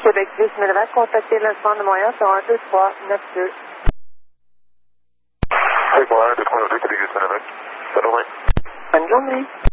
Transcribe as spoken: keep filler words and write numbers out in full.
Québec dix mille vingt, contactez l'instant de Montréal sur un deux trois neuf deux. Québec Montréal, deux trois neuf deux, Québec dix mille vingt. Bonne journée. Bonne journée.